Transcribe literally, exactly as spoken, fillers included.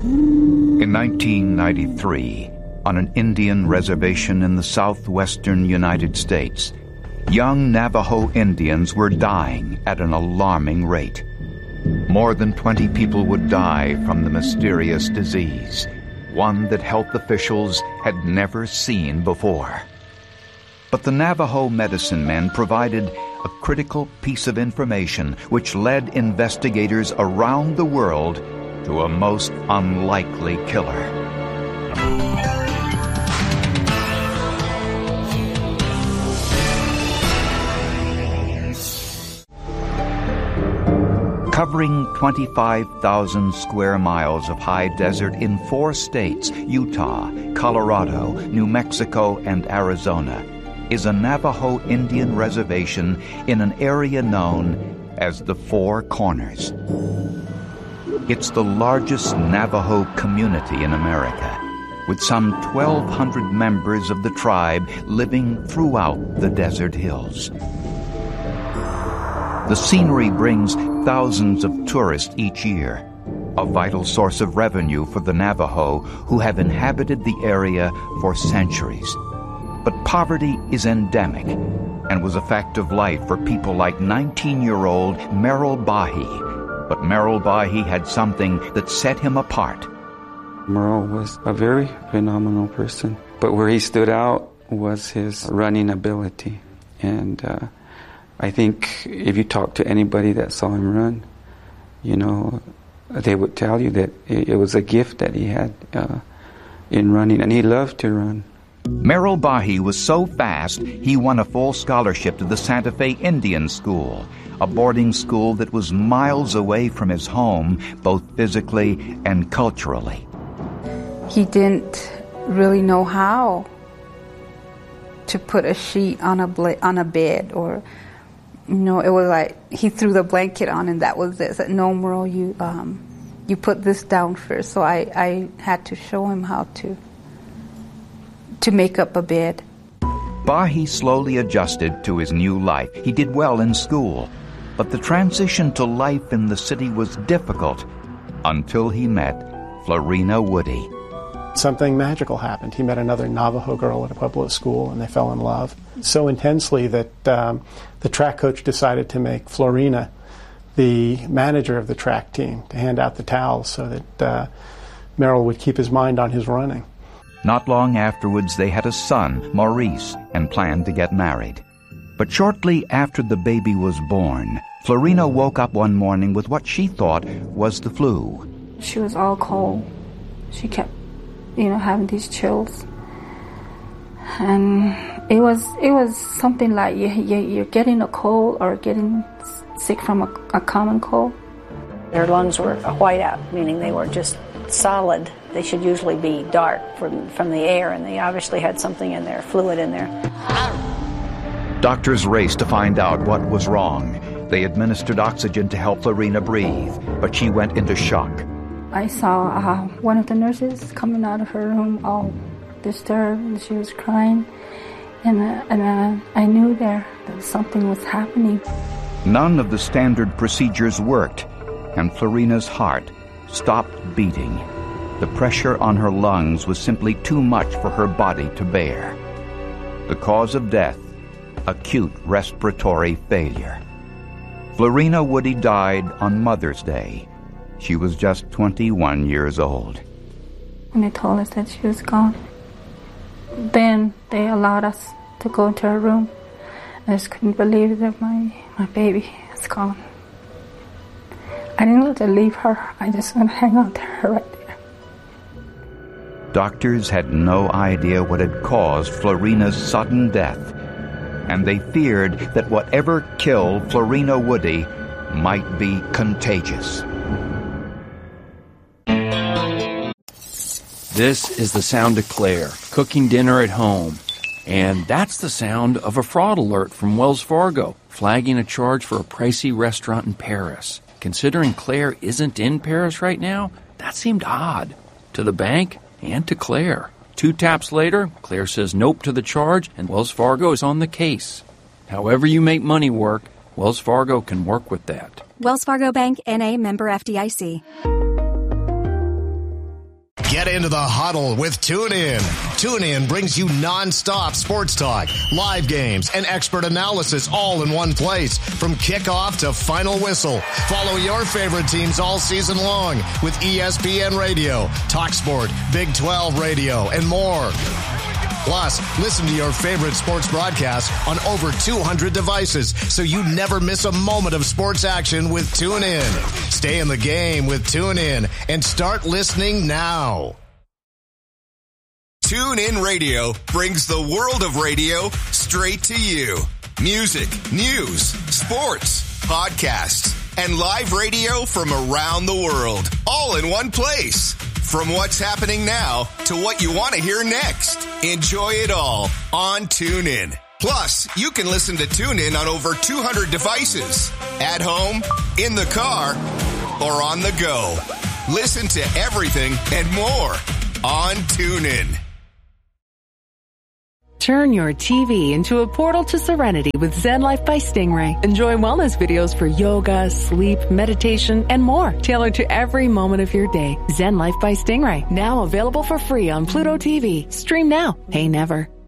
In nineteen ninety-three, on an Indian reservation in the southwestern United States, young Navajo Indians were dying at an alarming rate. More than twenty people would die from the mysterious disease, one that health officials had never seen before. But the Navajo medicine men provided a critical piece of information which led investigators around the world to a most unlikely killer. Covering twenty-five thousand square miles of high desert in four states, Utah, Colorado, New Mexico, and Arizona, is a Navajo Indian reservation in an area known as the Four Corners. It's the largest Navajo community in America, with some twelve hundred members of the tribe living throughout the desert hills. The scenery brings thousands of tourists each year, a vital source of revenue for the Navajo who have inhabited the area for centuries. But poverty is endemic and was a fact of life for people like nineteen-year-old Merrill Bahi. But Merrill Bahi had something that set him apart. Merrill was a very phenomenal person, but where he stood out was his running ability. And uh, I think if you talk to anybody that saw him run, you know, they would tell you that it was a gift that he had uh, in running, and he loved to run. Merrill Bahi was so fast, he won a full scholarship to the Santa Fe Indian School, a boarding school that was miles away from his home, both physically and culturally. He didn't really know how to put a sheet on a bla- on a bed, or, you know, it was like he threw the blanket on and that was it. I said, no, Merle, you um, you put this down first. So I, I had to show him how to to make up a bed. Bahi slowly adjusted to his new life. He did well in school, but the transition to life in the city was difficult until he met Florina Woody. Something magical happened. He met another Navajo girl at a public school, and they fell in love so intensely that um, the track coach decided to make Florina the manager of the track team, to hand out the towels so that uh, Merrill would keep his mind on his running. Not long afterwards, they had a son, Maurice, and planned to get married. But shortly after the baby was born, Florina woke up one morning with what she thought was the flu. She was all cold. She kept, you know, having these chills. And it was it was something like you, you, you're getting a cold or getting sick from a, a common cold. Their lungs were white out, meaning they were just solid. They should usually be dark from, from the air, and they obviously had something in there, fluid in there. Doctors raced to find out what was wrong. They administered oxygen to help Florina breathe, but she went into shock. I saw uh, one of the nurses coming out of her room all disturbed, and she was crying, and, uh, and uh, I knew there that something was happening. None of the standard procedures worked, and Florina's heart stopped beating. The pressure on her lungs was simply too much for her body to bear. The cause of death, acute respiratory failure. Florina Woody died on Mother's Day. She was just twenty-one years old. When they told us that she was gone, then they allowed us to go into her room. I just couldn't believe that my, my baby is gone. I didn't want to leave her. I just want to hang on to her right there. Doctors had no idea what had caused Florina's sudden death, and they feared that whatever killed Florina Woody might be contagious. This is the sound of Claire, cooking dinner at home. And that's the sound of a fraud alert from Wells Fargo, flagging a charge for a pricey restaurant in Paris. Considering Claire isn't in Paris right now, that seemed odd. To the bank and to Claire. Two taps later, Claire says nope to the charge, and Wells Fargo is on the case. However you make money work, Wells Fargo can work with that. Wells Fargo Bank, N A, member F D I C. Get into the huddle with TuneIn. TuneIn brings you non-stop sports talk, live games, and expert analysis all in one place from kickoff to final whistle. Follow your favorite teams all season long with E S P N Radio, TalkSport, Big twelve Radio, and more. Plus, listen to your favorite sports broadcasts on over two hundred devices so you never miss a moment of sports action with TuneIn. Stay in the game with TuneIn and start listening now. TuneIn Radio brings the world of radio straight to you. Music, news, sports, podcasts, and live radio from around the world, all in one place. From what's happening now to what you want to hear next. Enjoy it all on TuneIn. Plus, you can listen to TuneIn on over two hundred devices. At home, in the car, or on the go. Listen to everything and more on TuneIn. Turn your T V into a portal to serenity with Zen Life by Stingray. Enjoy wellness videos for yoga, sleep, meditation, and more, tailored to every moment of your day. Zen Life by Stingray, now available for free on Pluto T V. Stream now, pay never.